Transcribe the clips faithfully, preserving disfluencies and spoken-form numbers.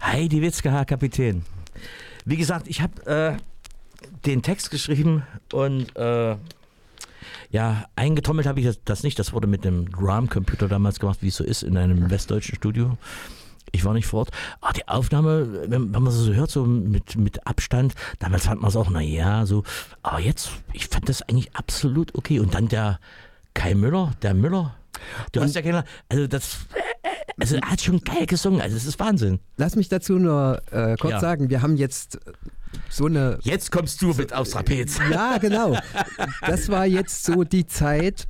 Heidi Witzke, Herr Kapitän. Wie gesagt, ich habe äh, den Text geschrieben und äh, ja, eingetrommelt habe ich das, das nicht. Das wurde mit dem Drumcomputer damals gemacht, wie es so ist, in einem westdeutschen Studio. Ich war nicht vor Ort. Aber die Aufnahme, wenn, wenn man so hört, so mit, mit Abstand, damals fand man es auch, naja, so. Aber jetzt, ich fand das eigentlich absolut okay. Und dann der Kai Müller, der Müller, du und hast ja keine, also das, also er hat schon geil gesungen, also das ist Wahnsinn. Lass mich dazu nur äh, kurz ja. sagen, wir haben jetzt so eine... Jetzt kommst du mit aufs Trapez. Ja, genau. Das war jetzt so die Zeit,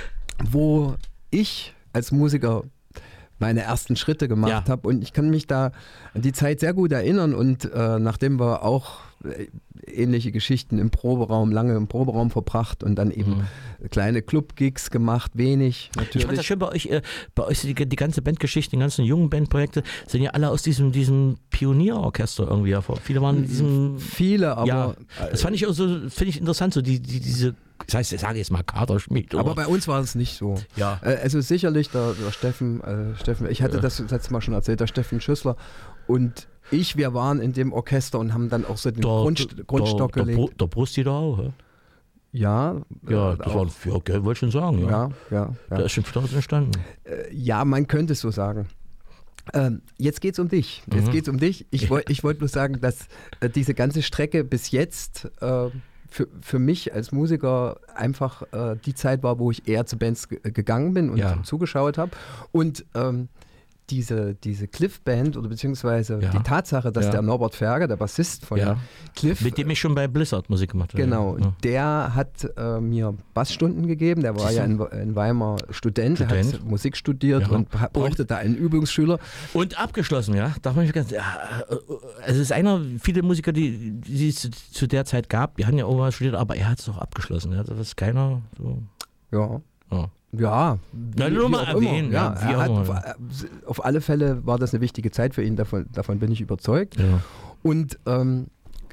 wo ich als Musiker meine ersten Schritte gemacht ja. habe und ich kann mich da an die Zeit sehr gut erinnern und äh, nachdem wir auch äh, ähnliche Geschichten im Proberaum, lange im Proberaum verbracht und dann eben mhm. kleine Club-Gigs gemacht, wenig natürlich. Ich fand das schön bei euch, äh, bei euch die, die ganze Bandgeschichte, die ganzen jungen Bandprojekte sind ja alle aus diesem, diesem Pionierorchester irgendwie hervor. Viele waren in diesem... Viele, aber... Ja, das fand ich auch so, finde ich interessant, so die, die, diese... Das heißt, ich sage jetzt mal Kaderschmied. Oder? Aber bei uns war es nicht so. Ja. Also sicherlich der, der Steffen, äh, Steffen, ich hatte ja. das letztes Mal schon erzählt, der Steffen Schüssler und ich, wir waren in dem Orchester und haben dann auch so den der, Grund, Grundstock der, gelegt. Der, der Brusti da auch, ja? Ja. Ja, das war, ja, okay, wollte ich schon sagen. Ja, ja. ja, ja. Da ist schon daraus entstanden. Äh, ja, man könnte es so sagen. Ähm, jetzt geht es um dich. Jetzt mhm. geht es um dich. Ich wollte ich wollt bloß sagen, dass äh, diese ganze Strecke bis jetzt... Äh, Für, für mich als Musiker einfach äh, die Zeit war, wo ich eher zu Bands g- gegangen bin und ja. zugeschaut habe. Und ähm, diese, diese Cliff-Band oder beziehungsweise ja. die Tatsache, dass ja. der Norbert Ferger, der Bassist von ja. Cliff... Mit dem ich schon bei Blizzard Musik gemacht habe. Genau, ja. der hat äh, mir Bassstunden gegeben. Der war ja in, in Weimar Student, Student, der hat Musik studiert ja. und brauchte und, da einen Übungsschüler. Und abgeschlossen, ja. Darf man nicht ganz, ja. Es ist einer, viele Musiker, die, die es zu, zu der Zeit gab, die haben ja auch mal studiert, aber er hat es auch abgeschlossen. Ja. Das ist keiner so... Ja. ja. Ja, wie, nur mal erwähnen. Ja, ja, er hat, auf alle Fälle war das eine wichtige Zeit für ihn, davon, davon bin ich überzeugt. Ja. Und ähm,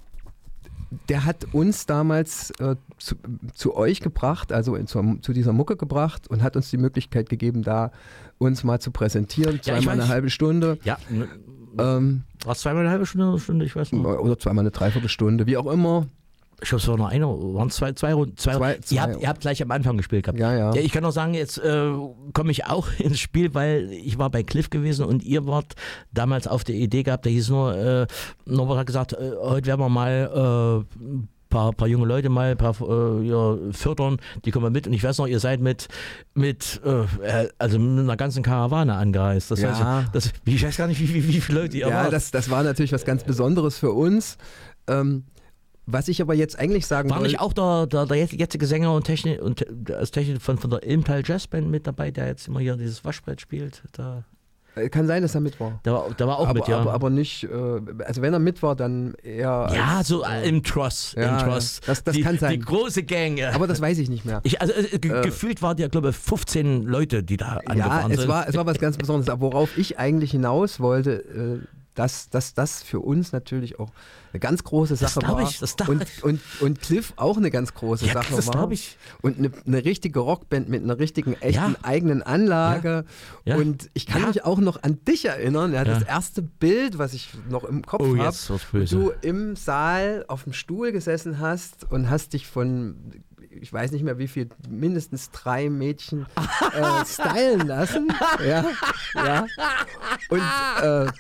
der hat uns damals äh, zu, zu euch gebracht, also in, zu, zu dieser Mucke gebracht und hat uns die Möglichkeit gegeben, da uns mal zu präsentieren, zweimal ja, eine halbe Stunde. Ja, ähm, war es zweimal eine halbe Stunde oder Stunde, ich weiß nicht. Oder zweimal eine Dreiviertelstunde, wie auch immer. Ich glaube, es war nur einer, waren zwei, zwei Runden. Zwei, zwei, zwei. Ihr, habt, ihr habt gleich am Anfang gespielt gehabt. Ja, ja. ja ich kann auch sagen, jetzt äh, komme ich auch ins Spiel, weil ich war bei Cliff gewesen und ihr wart damals auf der Idee gehabt, da hieß nur, äh, Norbert hat gesagt, äh, heute werden wir mal äh, ein paar, paar junge Leute mal paar, äh, ja, fördern, die kommen mit und ich weiß noch, ihr seid mit, mit äh, also mit einer ganzen Karawane angereist. Das ja. heißt, das, ich weiß gar nicht, wie, wie, wie viele Leute ihr Ja, wart. das, das war natürlich was ganz Besonderes für uns. Ähm, Was ich aber jetzt eigentlich sagen wollte... War will, nicht auch der, der, der jetzige Sänger und Technik, und als Technik von, von der Impel Jazz Band mit dabei, der jetzt immer hier dieses Waschbrett spielt? Da kann sein, dass er mit war. Der war, der war auch aber, mit, ja. Aber, aber nicht, äh, also wenn er mit war, dann eher... Ja, als, so äh, im Tross. Ja, im Tross. Das, das die, kann sein. Die große Gang. Ja. Aber das weiß ich nicht mehr. Ich, also äh, ge- äh, gefühlt waren ja, glaube ich, fünfzehn Leute, die da angefahren ja, es sind. War, es war was ganz Besonderes. Aber worauf ich eigentlich hinaus wollte... Äh, dass, dass das für uns natürlich auch eine ganz große Sache das war. Ich, das und, und, und Cliff auch eine ganz große ja, Sache das war. Ich. Und eine, eine richtige Rockband mit einer richtigen, echten ja. eigenen Anlage. Ja. Ja. Und ich kann ja. mich auch noch an dich erinnern. Ja, das ja. erste Bild, was ich noch im Kopf oh, habe, wo du im Saal auf dem Stuhl gesessen hast und hast dich von... ich weiß nicht mehr wie viel, mindestens drei Mädchen äh, stylen lassen. Ja, ja. Und äh,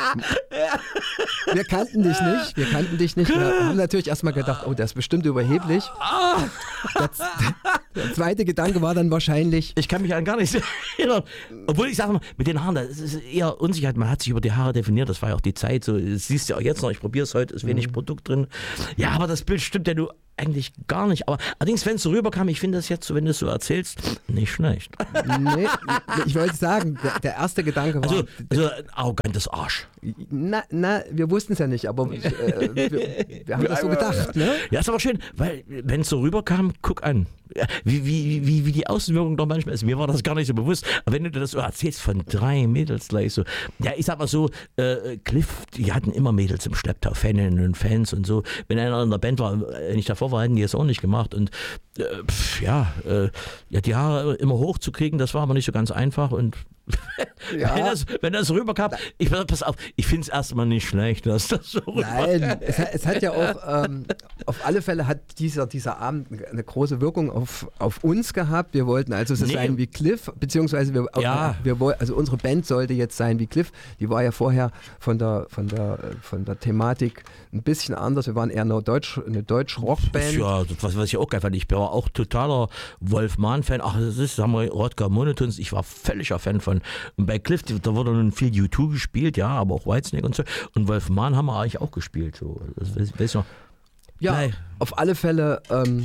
wir kannten dich nicht, wir kannten dich nicht. Wir haben natürlich erstmal gedacht, oh, der ist bestimmt überheblich. Der, der zweite Gedanke war dann wahrscheinlich... Ich kann mich an gar nicht erinnern. Obwohl ich sage mal, mit den Haaren, das ist eher Unsicherheit. Man hat sich über die Haare definiert, das war ja auch die Zeit. So, das siehst du ja auch jetzt noch, ich probiere es heute, ist wenig mhm. Produkt drin. Ja, aber das Bild stimmt ja nur eigentlich gar nicht. Aber allerdings, wenn es so rüberkam, ich finde das jetzt, so, wenn du es so erzählst, nicht schlecht. Nee, ich wollte sagen, der, der erste Gedanke war... Also, also ein arrogantes Arsch. Na, na wir wussten es ja nicht, aber äh, wir, wir haben das so gedacht. Ne? Ja, ist aber schön, weil wenn es so rüberkam, guck an. Wie, wie, wie, wie die Außenwirkung doch manchmal ist. Mir war das gar nicht so bewusst. Aber wenn du das so erzählst von drei Mädels gleich so. Ja, ich sag mal so, äh, Cliff, die hatten immer Mädels im Schlepptau, Faninnen und Fans und so. Wenn einer in der Band war, wenn ich davor war, hätten die das auch nicht gemacht. Und äh, pf, ja, äh, ja, die Haare immer hochzukriegen, das war aber nicht so ganz einfach. Und Ja. Wenn, das, wenn das rüberkam, ich pass auf, ich finde es erstmal nicht schlecht, dass das so rüberkam. Nein, es, hat- es hat ja auch, ähm, auf alle Fälle hat dieser, dieser Abend eine große Wirkung auf, auf uns gehabt. Wir wollten also so Nee. sein wie Cliff, beziehungsweise wir, Ja. wir woll- also unsere Band sollte jetzt sein wie Cliff. Die war ja vorher von der, von der, äh, von der Thematik ein bisschen anders. Wir waren eher eine Deutsch, eine Deutsch-Rock-Band. Ja, das, was, was ich auch geil fand, ich war auch totaler Wolf-Mahn-Fan. Ach, das ist, sagen wir, Rodger Monotons, ich war völliger Fan von. Und bei Cliff, da wurde nun viel U zwei gespielt, ja, aber auch Whitesnake und so. Und Wolf-Mahn haben wir eigentlich auch gespielt. So. Das weiß, weiß ich noch. Ja, Nein. auf alle Fälle ähm,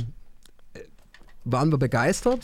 waren wir begeistert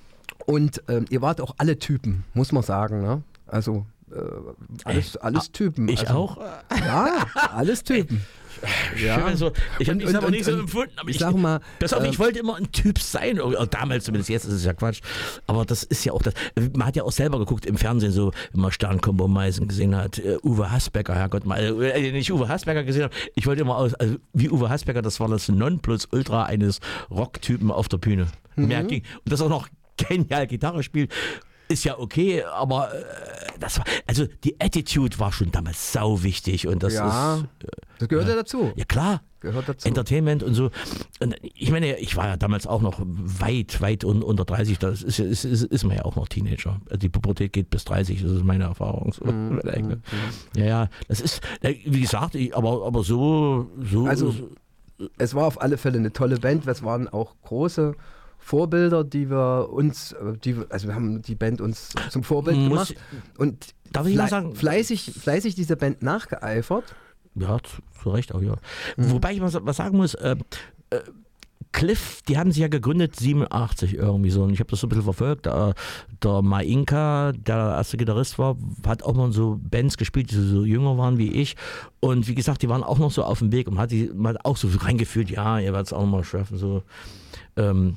und ähm, ihr wart auch alle Typen, muss man sagen. Ne? Also äh, alles, alles Typen. Ich also, auch. Ja, alles Typen. Ja. So, ich habe Und- mich aber und- nicht so und- empfunden. Aber ich ich, sag mal, pass auf, äh, ich wollte immer ein Typ sein. Oder damals zumindest, jetzt ist es ja Quatsch. Aber das ist ja auch das. Man hat ja auch selber geguckt im Fernsehen, so, wenn man Sternkombo Meisen gesehen hat. Uh, Uwe Hasbecker, Herrgott, mal, äh, nicht Uwe Hasbecker gesehen habe. Ich wollte immer aus, also wie Uwe Hasbecker, das war das Nonplusultra eines Rocktypen auf der Bühne. Mhm. Mehr ging. Und das auch noch genial Gitarre spielt. Ist ja okay, aber äh, das war, also die Attitude war schon damals sau wichtig und das Ja, ist, das gehört ja, dazu. ja klar, Gehört dazu. Entertainment und so. Und ich meine, ich war ja damals auch noch weit, weit un, unter dreißig, das ist, ist, ist, ist man ja auch noch Teenager. Also die Pubertät geht bis dreißig, das ist meine Erfahrung. So. Mhm. Ja, ja, das ist, wie gesagt, ich, aber, aber so, so. Also- so Es war auf alle Fälle eine tolle Band. Es waren auch große Vorbilder, die wir uns, äh, die, wir- also wir haben die Band uns zum Vorbild Muss- gemacht und Darf ich mal flei- sagen- fleißig, fleißig dieser Band nachgeeifert. Ja, zu, zu Recht auch, ja. Mhm. Wobei ich was, was sagen muss, äh, äh, Cliff, die haben sich ja gegründet siebenundachtzig irgendwie so und ich habe das so ein bisschen verfolgt. Der, der Mainka, der erste Gitarrist war, hat auch mal so Bands gespielt, die so, so jünger waren wie ich und wie gesagt, die waren auch noch so auf dem Weg und man hat, die, man hat auch so reingefühlt, ja, ihr werdet es auch noch mal schaffen, so. Ähm,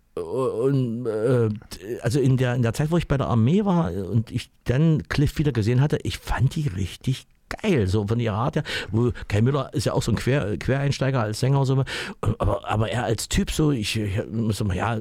und äh, also in der, in der Zeit, wo ich bei der Armee war und ich dann Cliff wieder gesehen hatte, ich fand die richtig geil, so von ihrer Art her, wo Kai Müller ist ja auch so ein Quer, Quereinsteiger als Sänger und so, aber, aber er als Typ so, ich, ich muss mal, ja,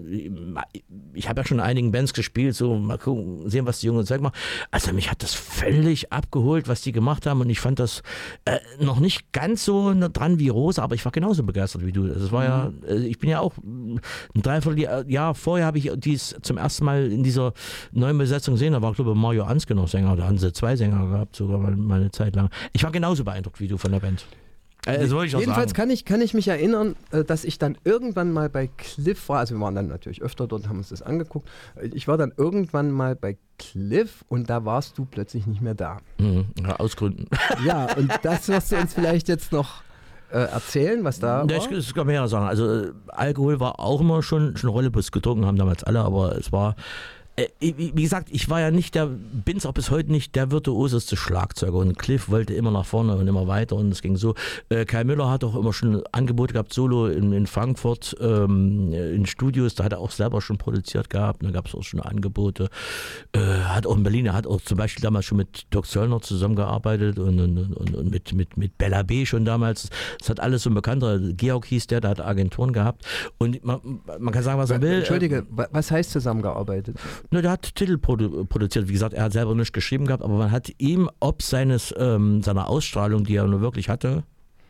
ich habe ja schon in einigen Bands gespielt, so mal gucken, sehen, was die Jungs Zeug machen, also mich hat das völlig abgeholt, was die gemacht haben und ich fand das äh, noch nicht ganz so dran wie Rosa, aber ich war genauso begeistert wie du, das war ja, äh, ich bin ja auch ein Dreivierteljahr vorher habe ich dies zum ersten Mal in dieser neuen Besetzung gesehen, da war glaube ich Mario Anske noch Sänger, da hatten sie zwei Sänger gehabt, sogar mal, mal eine Zeit lang. Ich war genauso beeindruckt wie du von der Band. Äh, das wollte ich auch Jedenfalls sagen. kann ich, kann ich mich erinnern, äh, dass ich dann irgendwann mal bei Cliff war, also wir waren dann natürlich öfter dort und haben uns das angeguckt. Ich war dann irgendwann mal bei Cliff und da warst du plötzlich nicht mehr da. Mhm, ja, aus Gründen. Ja, und das wirst du uns vielleicht jetzt noch äh, erzählen, was da Das, war. das kann man ja sagen. Also äh, Alkohol war auch immer schon, schon eine Rolle, bis getrunken haben damals alle, aber es war äh, wie wie gesagt, ich war ja nicht der, bin es auch bis heute nicht der virtuoseste Schlagzeuger und Cliff wollte immer nach vorne und immer weiter und es ging so. Äh, Kai Müller hat auch immer schon Angebote gehabt, Solo in, in Frankfurt, ähm, in Studios, da hat er auch selber schon produziert gehabt, da gab es auch schon Angebote. Äh, hat auch in Berlin, er hat auch zum Beispiel damals schon mit Dirk Zöllner zusammengearbeitet und, und, und, und mit, mit, mit Bella B schon damals. Das hat alles so ein Bekannter, Georg hieß der, der hat Agenturen gehabt und man, man kann sagen, was er will. Entschuldige, wa- was heißt zusammengearbeitet? Ne, der hat Titel produ produziert, wie gesagt, er hat selber nicht geschrieben gehabt, aber man hat ihm, ob seines, ähm, seiner Ausstrahlung, die er nur wirklich hatte,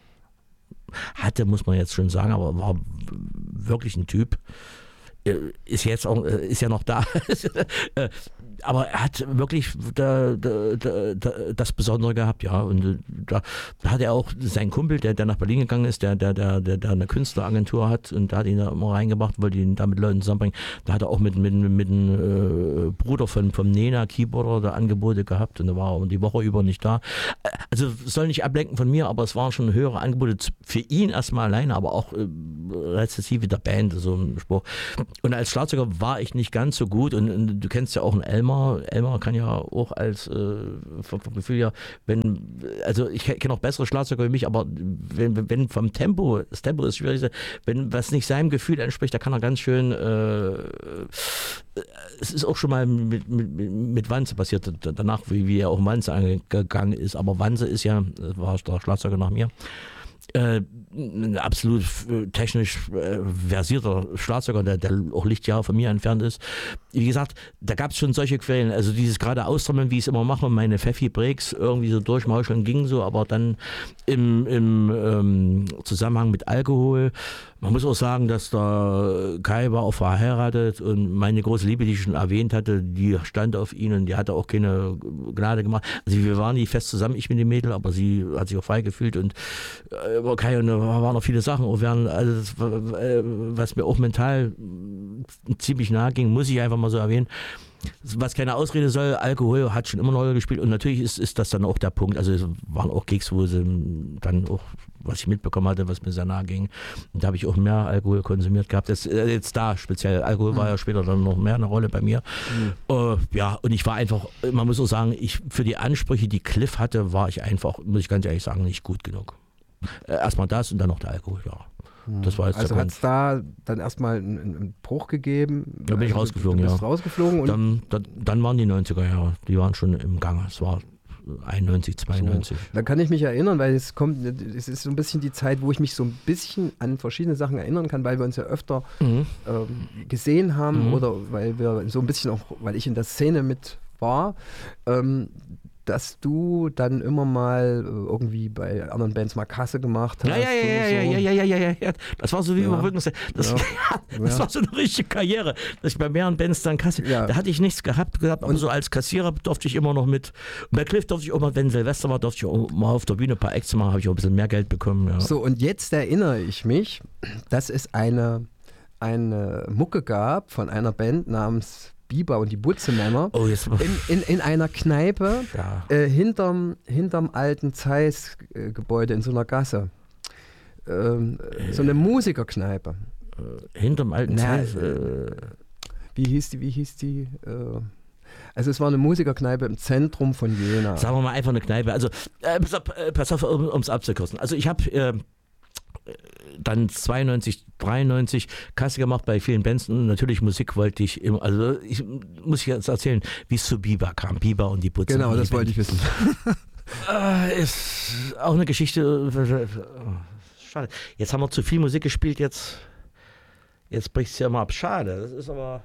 hatte, muss man jetzt schon sagen, aber war wirklich ein Typ, äh, ist jetzt auch, äh, ist ja noch da, äh, aber er hat wirklich da, da, da, da, das Besondere gehabt, ja. Und äh, da, da hat er auch seinen Kumpel, der, der nach Berlin gegangen ist, der, der, der, der, der eine Künstleragentur hat und da hat ihn da immer reingebracht, wollte ihn da mit Leuten zusammenbringen. Da hat er auch mit, mit, mit dem äh, Bruder von, vom Nena, Keyboarder, da Angebote gehabt und da war er die Woche über nicht da. Also soll nicht ablenken von mir, aber es waren schon höhere Angebote für ihn erstmal alleine, aber auch äh, rezessive der Band, so ein Spruch. Und als Schlagzeuger war ich nicht ganz so gut und, und du kennst ja auch einen Elmar. Elmar kann ja auch als äh, vom, vom Gefühl ja, wenn, also ich kenne auch bessere Schlagzeuger wie mich, aber wenn, wenn vom Tempo, das Tempo ist schwierig, wenn was nicht seinem Gefühl entspricht, da kann er ganz schön, äh, es ist auch schon mal mit, mit, mit Wanze passiert, danach, wie, wie er auch Wanze angegangen ist, aber Wanze ist ja, war der Schlagzeuger nach mir, Äh, ein absolut technisch äh, versierter Schlagzeuger, der, der auch Lichtjahre von mir entfernt ist. Wie gesagt, da gab es schon solche Quellen. Also dieses gerade Austrommeln, wie ich es immer mache, meine Pfeffi-Breaks irgendwie so durchmauscheln ging so, aber dann im, im ähm, Zusammenhang mit Alkohol. Man muss auch sagen, dass der Kai war auch verheiratet und meine große Liebe, die ich schon erwähnt hatte, die stand auf ihn und die hatte auch keine Gnade gemacht. Also wir waren nie fest zusammen, ich mit dem Mädel, aber sie hat sich auch frei gefühlt und über Kai und da waren noch viele Sachen. Auch während, also das, was mir auch mental ziemlich nahe ging, muss ich einfach mal so erwähnen. Was keine Ausrede soll, Alkohol hat schon immer eine Rolle gespielt und natürlich ist, ist das dann auch der Punkt, also es waren auch Gigs, wo sie dann auch, was ich mitbekommen hatte, was mir sehr nahe ging, und da habe ich auch mehr Alkohol konsumiert gehabt, das, jetzt da speziell, Alkohol mhm. war ja später dann noch mehr eine Rolle bei mir, mhm. uh, ja und ich war einfach, man muss auch sagen, ich für die Ansprüche, die Cliff hatte, war ich einfach, muss ich ganz ehrlich sagen, nicht gut genug. Erstmal das und dann noch der Alkohol, ja. Das war jetzt also hat es da dann erstmal einen, einen Bruch gegeben? Da bin ich also rausgeflogen, du bist ja. rausgeflogen und dann, dann, dann waren die neunziger Jahre, die waren schon im Gange. Es war einundneunzig, zweiundneunzig. So, da kann ich mich erinnern, weil es kommt, es ist so ein bisschen die Zeit, wo ich mich so ein bisschen an verschiedene Sachen erinnern kann, weil wir uns ja öfter mhm. ähm, gesehen haben mhm. oder weil wir so ein bisschen auch, weil ich in der Szene mit war. Ähm, dass du dann immer mal irgendwie bei anderen Bands mal Kasse gemacht hast. Ja, ja, ja, ja, ja, ja, ja, ja, ja. Das war so wie ja. Überbrückungs. Das, ja. das ja. war so eine richtige Karriere, dass ich bei mehreren Bands dann Kasse. Ja. Da hatte ich nichts gehabt, gehabt, aber so als Kassierer durfte ich immer noch mit. Und bei Cliff durfte ich auch mal, wenn Silvester war, durfte ich auch mal auf der Bühne ein paar Acts machen, habe ich auch ein bisschen mehr Geld bekommen. Ja. So, und jetzt erinnere ich mich, dass es eine, eine Mucke gab von einer Band namens Biber und die Butzemänner oh, jetzt in, in, in einer Kneipe ja. äh, hinterm, hinterm alten Zeiss-Gebäude in so einer Gasse. Ähm, äh, so eine Musikerkneipe. Äh, hinterm alten Zeiss? Äh, wie hieß die? Wie hieß die? Äh, also es war eine Musikerkneipe im Zentrum von Jena. Sagen wir mal einfach eine Kneipe. Also äh, pass auf, äh, pass auf um es abzukürzen. Also ich habe äh, dann zweiundneunzig, dreiundneunzig Kasse gemacht bei vielen Bands und natürlich Musik wollte ich immer, also ich muss jetzt erzählen, wie es zu Biber kam, Biber und die Putzen. Genau, das wollte ich wissen. äh, ist auch eine Geschichte, schade. Jetzt haben wir zu viel Musik gespielt, jetzt, jetzt bricht es ja mal ab, schade, das ist aber...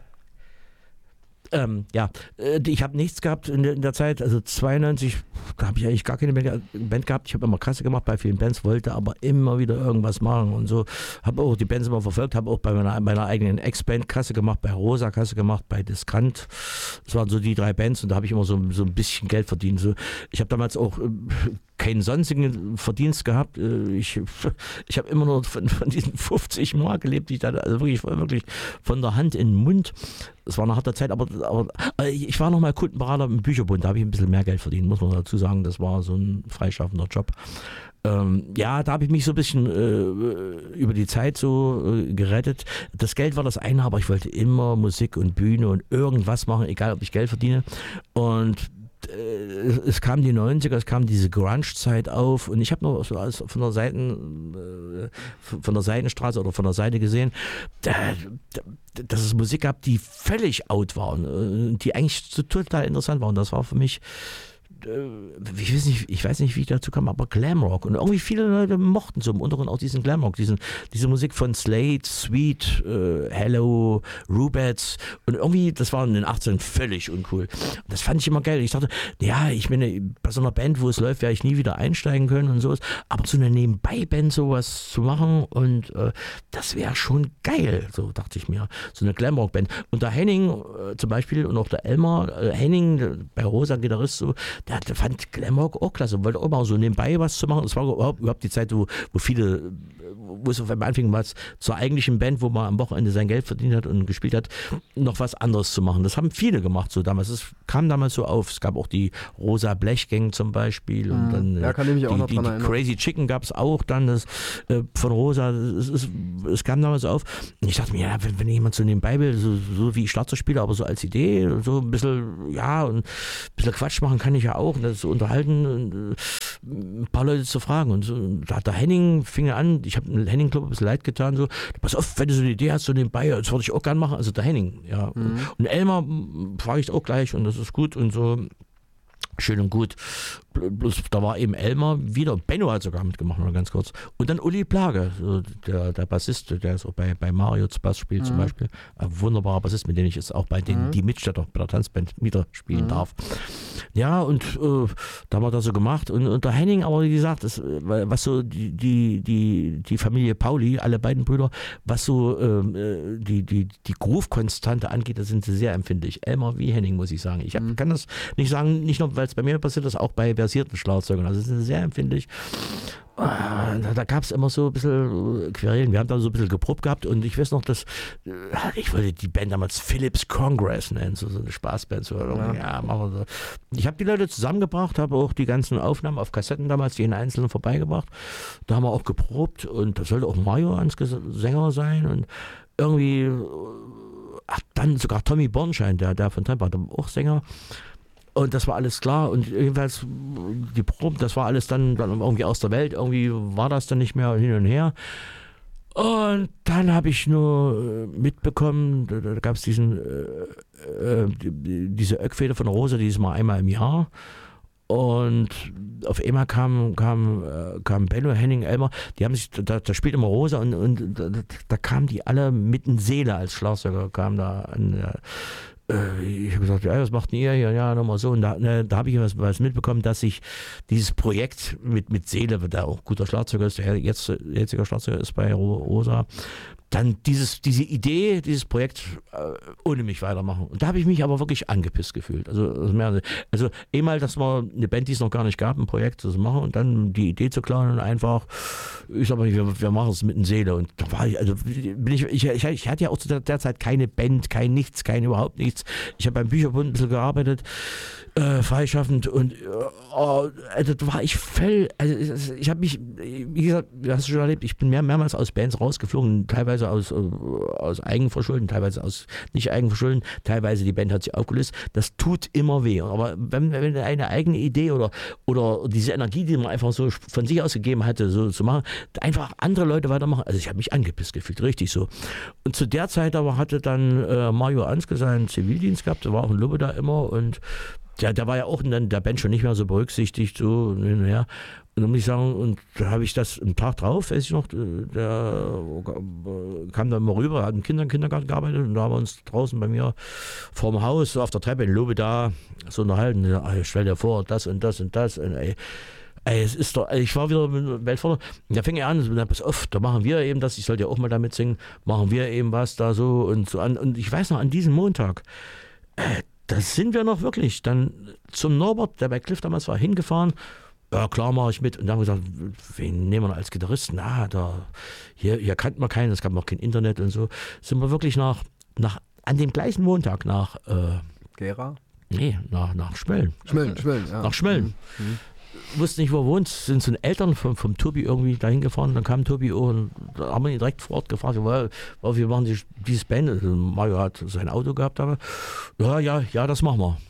Ähm, ja, ich habe nichts gehabt in der, in der Zeit, also zweiundneunzig, da habe ich eigentlich gar keine Band gehabt, ich habe immer Kasse gemacht bei vielen Bands, wollte aber immer wieder irgendwas machen und so, habe auch die Bands immer verfolgt, habe auch bei meiner, meiner eigenen Ex-Band Kasse gemacht, bei Rosa Kasse gemacht, bei Diskant, das waren so die drei Bands und da habe ich immer so, so ein bisschen Geld verdient, so. Ich habe damals auch keinen sonstigen Verdienst gehabt, ich, ich habe immer nur von, von diesen fünfzig Mark gelebt, die ich da, also wirklich, wirklich von der Hand in den Mund. Es war eine harte Zeit, aber, aber ich war noch mal Kundenberater im Bücherbund, da habe ich ein bisschen mehr Geld verdient, muss man dazu sagen, das war so ein freischaffender Job. Ähm, ja, da habe ich mich so ein bisschen äh, über die Zeit so äh, gerettet. Das Geld war das eine, aber ich wollte immer Musik und Bühne und irgendwas machen, egal ob ich Geld verdiene. Und es kam die neunziger, es kam diese Grunge-Zeit auf und ich habe noch so alles von der Seiten, von der Seitenstraße oder von der Seite gesehen, dass es Musik gab, die völlig out waren, die eigentlich so total interessant waren. Das war für mich, ich weiß nicht, ich weiß nicht, wie ich dazu kam, aber Glamrock. Und irgendwie viele Leute mochten so im Untergrund auch diesen Glamrock, diesen, diese Musik von Slade, Sweet, äh, Hello, Rubettes. Und irgendwie, das war in den achtzehn völlig uncool. Das fand ich immer geil. Ich dachte, ja, ich meine, bei so einer Band, wo es läuft, werde ich nie wieder einsteigen können und sowas. Aber so eine Nebenbei-Band sowas zu machen und äh, das wäre schon geil, so dachte ich mir. So eine Glamrock-Band. Und der Henning äh, zum Beispiel und auch der Elmar, äh, Henning, bei Rosa Gitarrist, so, der, der fand Glamrock auch klasse und wollte auch mal so nebenbei was zu machen. Es war überhaupt, überhaupt die Zeit, wo, wo viele, wo es auf einmal anfing, was zur eigentlichen Band, wo man am Wochenende sein Geld verdient hat und gespielt hat, noch was anderes zu machen. Das haben viele gemacht so damals. Es kam damals so auf. Es gab auch die Rosa Blechgang zum Beispiel. Und dann, ja, kann ich mich die, auch noch die, dran die erinnern. Crazy Chicken gab es auch dann das, äh, von Rosa. Es, es, es kam damals auf. Und ich dachte mir, ja, wenn, wenn jemand so nebenbei will, so, so wie ich Schlagzeug spiele, aber so als Idee, so ein bisschen, ja, und ein bisschen Quatsch machen kann ich ja auch. Und das so unterhalten und äh, ein paar Leute zu fragen. Und so, da hat der Henning, fing an, ich habe einen Henning-Club ein bisschen leid getan, so, pass auf, wenn du so eine Idee hast, so nebenbei, das würde ich auch gerne machen. Also der Henning, ja. Mhm. Und Elmar frage ich auch gleich und das ist gut und so. Schön und gut. bloß, da war eben Elmar wieder, Benno hat sogar mitgemacht, nur ganz kurz. Und dann Uli Plage, so der, der Bassist, der so bei, bei Mario zu Bass spielt mhm. zum Beispiel. Ein wunderbarer Bassist, mit dem ich jetzt auch bei den mhm. die Mitstädter bei der Tanzband wieder spielen mhm. darf. Ja, und äh, da haben wir das so gemacht. Und, und der Henning, aber wie gesagt, das, was so die, die, die, die Familie Pauli, alle beiden Brüder, was so äh, die, die, die Groove-Konstante angeht, da sind sie sehr empfindlich. Elmar wie Henning, muss ich sagen. Ich hab, mhm. kann das nicht sagen, nicht nur, weil es bei mir passiert ist, auch bei versierten Schlagzeugern. Also sind sie sehr empfindlich. Da, da gab es immer so ein bisschen Querelen. Wir haben da so ein bisschen geprobt gehabt und ich weiß noch, dass ich wollte die Band damals Philips Congress nennen, so, so eine Spaßband. So, ja. Ja, machen wir so. Ich habe die Leute zusammengebracht, habe auch die ganzen Aufnahmen auf Kassetten damals, jeden einzelnen vorbeigebracht. Da haben wir auch geprobt und da sollte auch Mario als Sänger sein und irgendwie, ach, dann sogar Tommy Bornschein, der, der von Temper, der auch Sänger. Und das war alles klar und jedenfalls die Proben, das war alles dann, dann irgendwie aus der Welt, irgendwie war das dann nicht mehr hin und her. Und dann habe ich nur mitbekommen, da, da gab es diesen äh, äh, die, diese Öckfeder von Rosa, die ist mal einmal im Jahr. Und auf einmal kam, kam, kam Benno, Henning, Elmar, die haben sich, da, da spielt immer Rosa und, und da, da kamen die alle mit in Seele als Schlagzeuger, kamen da an der ich habe gesagt, ja, was macht denn ihr hier? Ja, nochmal so. Und da, ne, da habe ich was, was mitbekommen, dass sich dieses Projekt mit, mit Seele, der auch guter Schlagzeuger ist, der jetzt, jetziger Schlagzeuger ist bei Rosa, dann dieses, diese Idee, dieses Projekt äh, ohne mich weitermachen. Und da habe ich mich aber wirklich angepisst gefühlt. Also, also, mehr, also einmal, dass wir eine Band, die es noch gar nicht gab, ein Projekt zu machen und dann die Idee zu klauen und einfach, ich sag mal, wir, wir machen es mit einer Seele. Und da war ich, also bin ich, ich, ich, ich hatte ja auch zu der, der Zeit keine Band, kein nichts, kein überhaupt nichts. Ich habe beim Bücherbund ein bisschen gearbeitet, äh, freischaffend und oh, also da war ich voll, also ich habe mich, wie gesagt, du hast es schon erlebt, ich bin mehr, mehrmals aus Bands rausgeflogen, teilweise aus, aus Eigenverschulden, teilweise aus nicht Eigenverschulden, teilweise die Band hat sich aufgelöst. Das tut immer weh. Aber wenn, wenn eine eigene Idee oder, oder diese Energie, die man einfach so von sich aus gegeben hatte, so zu machen, einfach andere Leute weitermachen. Also ich habe mich angepisst gefühlt, richtig so. Und zu der Zeit aber hatte dann äh, Mario Anske seinen Zivildienst gehabt, der war auch in Lubbe da immer und der, der war ja auch in der Band schon nicht mehr so berücksichtigt, so und hin und her. Und dann muss ich sagen, und da habe ich das einen Tag drauf, weiß ich noch, der kam dann mal rüber, hat im Kinder Kindergarten gearbeitet und da haben wir uns draußen bei mir vorm Haus, so auf der Treppe in Lobe da, so unterhalten. Ich stell dir vor, das und das und das. Und ey, ey, es ist doch, ich war wieder mit Weltvater, und da fing er an, und dann, pass auf, da machen wir eben das, ich sollte ja auch mal damit singen, machen wir eben was da so und so an. Und ich weiß noch, an diesem Montag, äh, da sind wir noch wirklich dann zum Norbert, der bei Cliff damals war, hingefahren. Ja, klar, mache ich mit. Und dann haben wir gesagt, wen nehmen wir noch als Gitarristen? Na, da, hier, hier kannte man keinen, es gab noch kein Internet und so. Sind wir wirklich nach, nach an dem gleichen Montag nach äh, Gera? Nee, nach, nach Schmölln. Schmölln, Schmölln, ja. Nach Schmölln. Mhm. Mhm. Wusste nicht, wo er wohnt, sind so Eltern vom, vom Tobi irgendwie dahin gefahren. Dann kam Tobi und da haben wir ihn direkt vor Ort gefragt, weil, weil wir machen die, dieses Band. Also Mario hat sein Auto gehabt, aber ja, ja, ja, das machen wir.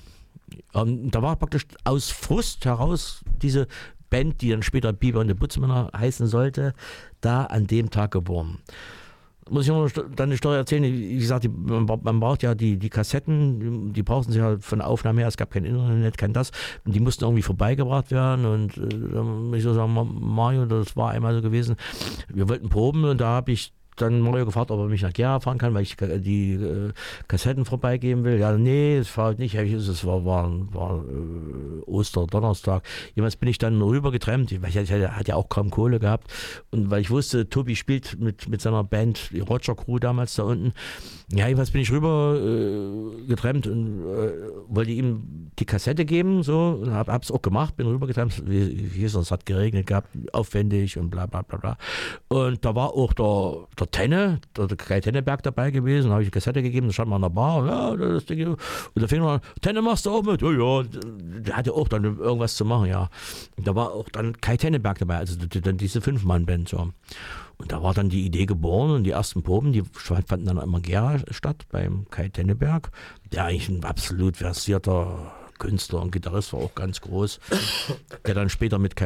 Und da war praktisch aus Frust heraus diese Band, die dann später Biber und die Butzmänner heißen sollte, da an dem Tag geboren. Muss ich noch dann eine Story erzählen, wie gesagt, die, man, man braucht ja die, die Kassetten, die brauchten sie halt von der Aufnahme her, es gab kein Internet, kein das, und die mussten irgendwie vorbeigebracht werden und äh, dann muss ich so sagen, Mario, das war einmal so gewesen, wir wollten proben und da habe ich dann Mario gefragt, ob er mich nach Gera fahren kann, weil ich die äh, Kassetten vorbeigeben will. Ja, nee, das war halt nicht. Es war, war, war äh, Osterdonnerstag. Jemals bin ich dann rüber getrennt, weil ich hatte, hatte ja auch kaum Kohle gehabt. Und weil ich wusste, Tobi spielt mit, mit seiner Band, die Roger Crew damals da unten. Ja, jedenfalls bin ich rüber äh, getrennt und äh, wollte ihm die Kassette geben, so, und hab, hab's auch gemacht, bin rüber getrennt, wie, wie ist das, es hat geregnet gehabt, aufwendig und bla bla bla bla. Und da war auch der, der Tenne, der, der Kai Tenneberg dabei gewesen, habe ich die Kassette gegeben, da stand man an der Bar, ja, das Ding, und da fing man an, Tenne machst du auch mit? Ja, ja, der hatte auch dann irgendwas zu machen, ja. Und da war auch dann Kai Tenneberg dabei, also dann diese Fünf-Mann-Band, so. Und da war dann die Idee geboren und die ersten Proben, die fanden dann immer Gera statt, beim Kai Tenneberg, der eigentlich ein absolut versierter Künstler und Gitarrist war, auch ganz groß, der dann später mit Kai